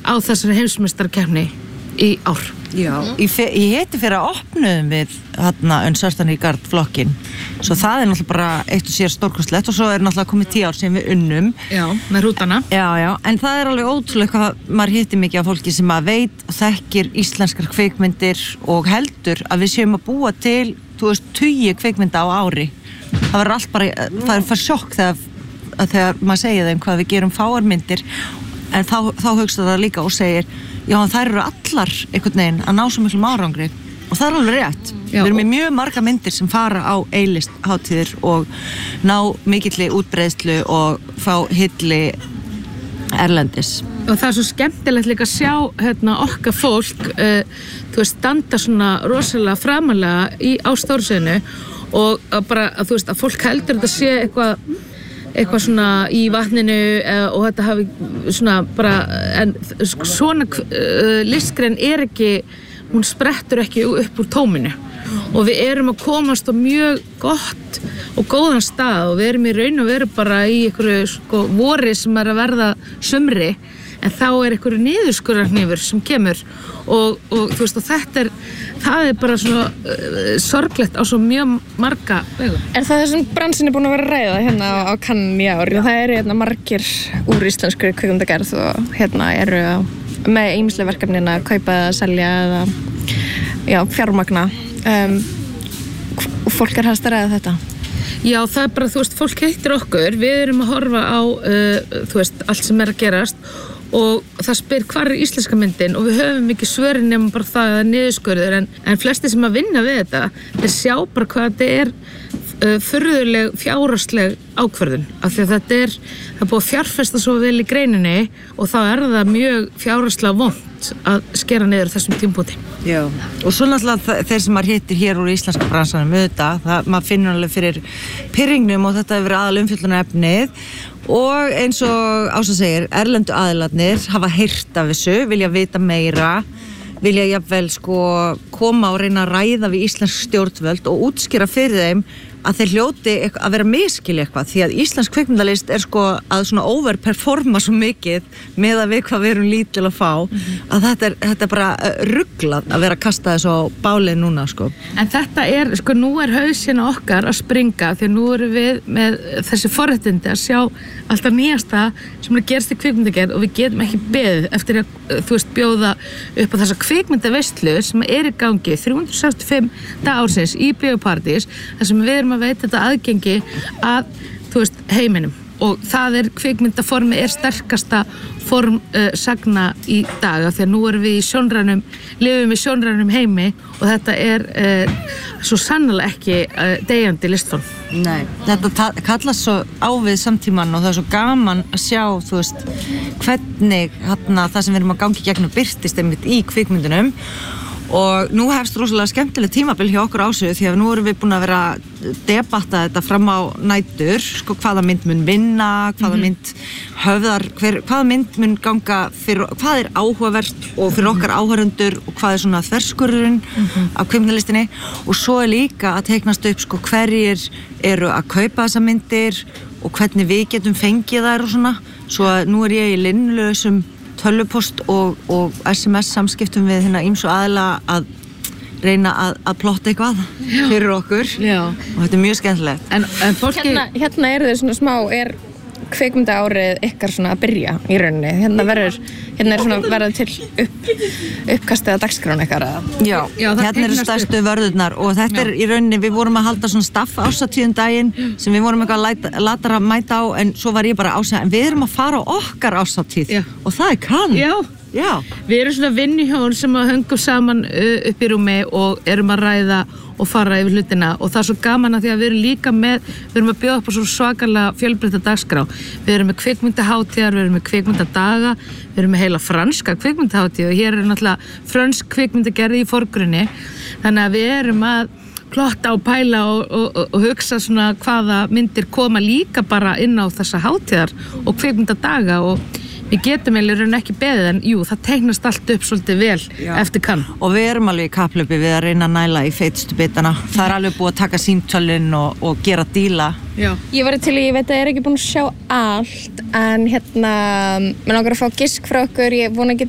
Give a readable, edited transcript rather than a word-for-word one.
á þessari heimsmeistarkeppni í ár. Já, í heiti fyrir að opnuðum við Unscertain Regard flokkin, svo það náttúrulega bara eitt og sér stórkostlegt og svo náttúrulega komið 10 ár sem við unnum. Já, með rútana. Já, en það alveg ótrúlega hvað maður hittir mikið af fólki sem að veit og þekkir íslenskar kvikmyndir og heldur að við séum að búa til 20 kvikmynda á ári. Það verður allt bara, það sjokk þegar maður segir þeim hvað við gerum fáar myndir, en þá hugsa það líka og segir já, þær eru allar einhvern veginn að ná svo miklum árangri og það alveg rétt. Við erum með mjög marga myndir sem fara á A-list hátíðir og ná mikilli útbreiðslu og fá hilli erlendis. Og það svo skemmtilegt líka að sjá okkar fólk standa svona rosalega framalega á stórsviðinu og bara að fólk heldur þetta sé eitthvað svona í vatninu og þetta hafi svona bara en svona listgrein ekki, hún sprettur ekki upp úr tóminu og við erum að komast á mjög gott og góðan stað og við erum í raun og veru bara í einhverju vori sem að verða sumri en þá einhverju niðurskurðarhnífur sem kemur og þú veist og það bara svona sorglegt á svo mjög marga vegu. Er það þessum bransin búin að vera að ræða hérna á Cannes í ár? Það eru margir úr íslenskri kvikmyndagerð og eru með ýmisleg verkefnin að kaupa eða selja eða fjármagna og fólk helst að ræða þetta. Já, það bara, þú veist, fólk heitir okkur, við erum að horfa á allt sem að gerast og það spyr hvar íslenska myndin og við höfum ekki svörin nema bara það að niðurskurður en flesti sem að vinna við þetta þeir sjá bara hvað þetta furðuleg fjárhagsleg ákvörðun af því að það er búið að fjárfesta svo vel í greininni og þá það mjög fjárhagslega vont að skera niður þessum tímpúti. Já, og svo náttúrulega þeir sem maður hittir hér úr íslenska bransanum maður finnur alveg fyrir pirringnum og þetta hefur verið aðal umfjöllunarefnið og eins og Ása segir, erlendu aðilarnir hafa heyrt af þessu, vilja vita meira, vilja jafnvel koma og reyna að ræða við íslensk stjórnvöld og útskýra fyrir þeim að þeir hljóti að vera miskilja eitthvað því að íslensk kvikmyndalist er að svona overperforma svo mikið með að við hvað við erum lítil að fá að þetta er bara ruglað að vera að kasta þessu á bálið núna En þetta nú er hausinn okkar að springa því að nú erum við með þessi forréttindi að sjá alltaf nýjasta sem er að gerast í kvikmyndagerð og við getum ekki beðið eftir að bjóða upp á þessa kvikmyndaveislu sem er í gangi 365 daga ársins í Bíóparadís þar sem við erum að veita þetta aðgengi að heiminum og kvikmyndaformi er sterkasta form sagna í dag af því að nú erum við lifum í sjónrænum heimi og þetta er svo sannarlega ekki deyjandi listform. Nei, þetta kallast svo á við samtíman og það er svo gaman að sjá hvernig það sem við erum að gangi gegnum birtist einmitt í kvikmyndunum og nú hefst rosalega skemmtileg tímabil hjá okkur Ásu því að nú erum við búin að vera að debatta þetta fram á nætur hvaða mynd mun vinna, hvaða mynd hvaða mynd mun ganga fyrir, hvað er áhugavert og fyrir okkar áhorfendur og hvað er svona þverskurðurinn af kvikmyndalistinni og svo er líka að teiknast upp hverjir eru að kaupa þessa myndir og hvernig við getum fengið þær og svona, svo að nú er ég í linnlausum tölvupost og SMS samskiptum við ýmsu aðila að reyna að plotta eitthvað fyrir okkur og þetta er mjög skemmtilegt. En fólki... Hérna eru þeir svona smá, kvikmynda árið ykkar svona að byrja í rauninni. Hérna verður til uppkastið að dagskrána ykkar. Já, hérna eru stærstu vörðurnar og þetta er í rauninni, við vorum að halda svona staff ásatíðundaginn sem við vorum eitthvað latar að mæta á en svo var ég bara ásæða en við erum að fara á okkar ásatíð og það er Cannes. Já. Við erum svona vinnuhjón sem að höngum saman upp í rúmi og erum að ræða og fara yfir hlutina og það er svo gaman að því að við erum líka við erum að bjóða upp á svo svakalega fjölbreytta dagskrá. Við erum með kvikmyndahátíðar, við erum með kvikmyndadaga, við erum með heila franska kvikmyndahátíð og hér er náttúrulega frönsk kvikmyndagerð í forgrunni. Þannig að við erum að plotta og pæla og hugsa svona hvaða myndir koma líka bara inn á þessa hátíðar og kvikmyndadaga og við getum eiginlega ekki beðið en það teiknast allt upp svolítið vel eftir Cannes. Og við erum alveg í kapphlaupi við að reyna að næla í feitustu bitana. Það er alveg búið að taka símtölin og gera díla. Já. Ég var ég veit að ég er ekki búin að sjá allt en mig langar að fá gisk frá okkur, ég vona að